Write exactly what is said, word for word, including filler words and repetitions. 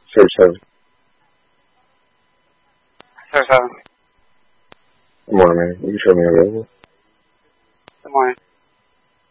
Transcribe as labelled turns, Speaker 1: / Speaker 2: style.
Speaker 1: Sir seven.
Speaker 2: Sir seven.
Speaker 1: Good morning, man. You can show me available.
Speaker 2: Good morning.